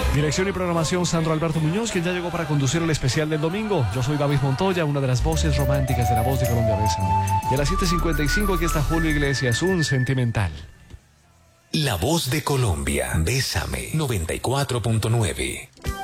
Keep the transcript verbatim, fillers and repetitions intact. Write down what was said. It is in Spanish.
Dirección y programación Sandro Alberto Muñoz, quien ya llegó para conducir el especial del domingo. Yo soy David Montoya, una de las voces románticas de La Voz de Colombia. Bésame. Y a las siete cincuenta y cinco aquí está Julio Iglesias, un sentimental. La Voz de Colombia, Bésame, noventa y cuatro punto nueve.